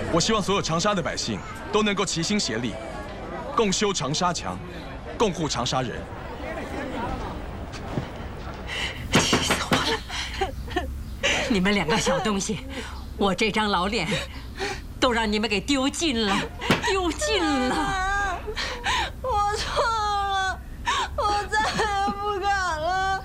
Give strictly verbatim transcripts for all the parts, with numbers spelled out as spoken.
我希望所有长沙的百姓都能够齐心协力，共修长沙墙，共护长沙人。 气死我了！你们两个小东西，我这张老脸都让你们给丢尽了，丢尽了！ 我错了，我再也不敢了。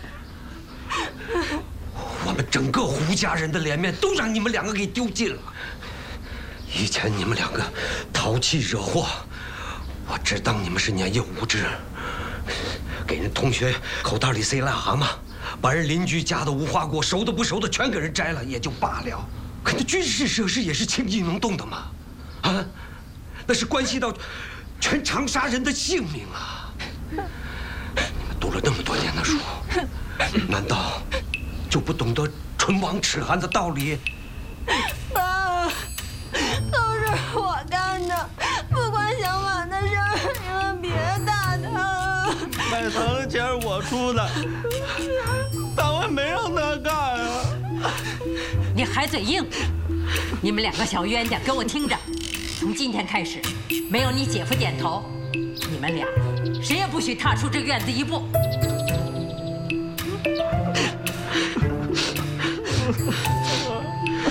我们整个胡家人的脸面都让你们两个给丢尽了。以前你们两个淘气惹祸，我只当你们是年幼无知，给人同学口袋里塞癞蛤蟆，把人邻居家的无花果熟的不熟的全给人摘了也就罢了，可那军事设施也是轻易能动的吗？啊，那是关系到全长沙人的性命啊！你们读了那么多年的书，难道就不懂得唇亡齿寒的道理？ 爸，都是我干的，不关小满的事儿，你们别打他。 买糖的钱是我出的，但我也没让他干啊。 你还嘴硬！你们两个小冤家，给我听着，从今天开始，没有你姐夫点头，你们俩谁也不许踏出这院子一步。